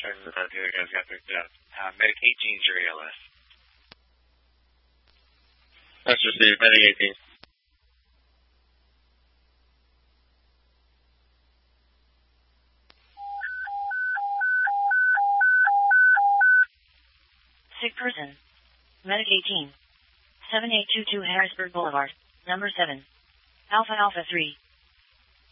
And the other guys got picked up. Medic 18's your ALS. That's received. Medic 18. Sick person. Medic 18. 7822 Harrisburg Boulevard. Number 7. Alpha Alpha 3.